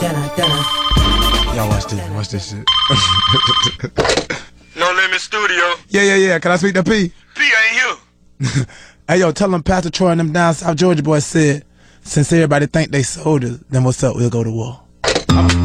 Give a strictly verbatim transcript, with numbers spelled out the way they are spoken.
Y'all watch this. Watch this shit. No Limit Studio. Yeah, yeah, yeah. Can I speak to P? P ain't here. Hey, yo, tell them Pastor Troy and them down South Georgia boys said, since everybody think they soldiers, then what's up? We'll go to war.